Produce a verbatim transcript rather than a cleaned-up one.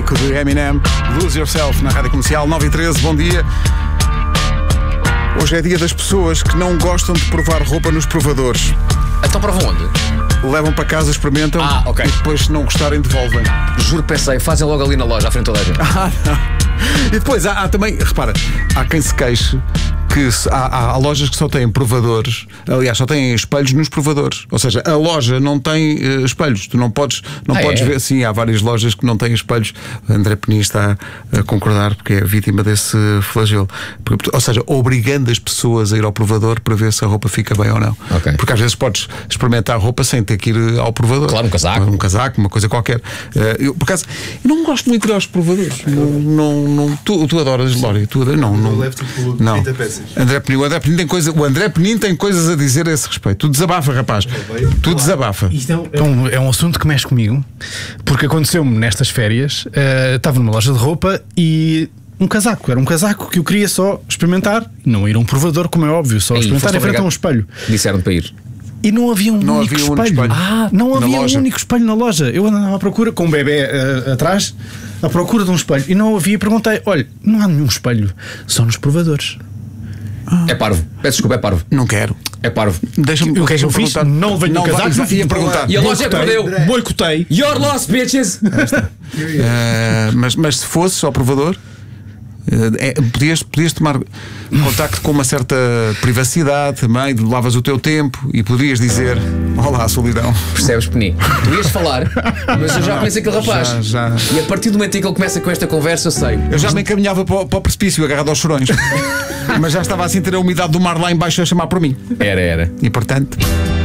clássico de Eminem, Lose Yourself, na Rádio Comercial, nove e treze, bom dia. Hoje é dia das pessoas que não gostam de provar roupa nos provadores. Então provam onde? Levam para casa, experimentam ah, okay. e depois, se não gostarem, devolvem. Juro, pensei, fazem logo ali na loja, à frente de toda a gente. Ah, não. E depois há, há também, repara, há quem se queixe que se, há, há lojas que só têm provadores, aliás, só têm espelhos nos provadores. Ou seja, a loja não tem uh, espelhos. Tu não podes, não ah, podes é? ver. Sim, há várias lojas que não têm espelhos. André Penin está a concordar porque é vítima desse flagelo. Porque, ou seja, obrigando as pessoas a ir ao provador para ver se a roupa fica bem ou não. Okay. Porque às vezes podes experimentar a roupa sem ter que ir ao provador. Claro, um casaco. Um casaco, uma coisa qualquer. Uh, eu, por acaso, eu não gosto muito de ir aos provadores. Não, não, não, tu, tu adoras, Lória? Tu adoras? Não, não. Eu levo tipo trinta peças. André Penin, o André Penin tem coisa, o André Penin tem coisas a dizer a esse respeito. Tu desabafa, rapaz. Tu desabafa. Isto é um, é, um, é um assunto que mexe comigo, porque aconteceu-me nestas férias. Uh, estava numa loja de roupa e um casaco, era um casaco que eu queria só experimentar, não ir a um provador, como é óbvio, só Ei, experimentar em frente a um espelho. Disseram para ir. E não havia um não único havia um espelho. espelho. Ah, não na havia loja. um único espelho na loja. Eu andava à procura, com um bebê uh, atrás, à procura de um espelho. E não havia. Perguntei: olha, não há nenhum espelho, só nos provadores. Ah. É parvo. Peço desculpa, é parvo. Não quero. É parvo. Deixa-me O que é que eu fiz? perguntar. Não venho no casaco, vai, ia perguntar. E a loja é que perdeu. Boicotei. You're lost, bitches! Uh, mas, mas se fosse ao provador, uh, é, podias, podias tomar contacto com uma certa privacidade também, lavas o teu tempo e podias dizer: olá, solidão. Percebes, Penin? Tu ias falar, mas eu já conheço aquele rapaz. Já, já. E a partir do momento em que ele começa com esta conversa, eu sei. Eu já me encaminhava para o, para o precipício, agarrado aos chorões. Mas já estava assim a ter a umidade do mar lá em baixo a chamar por mim. Era, era. E portanto.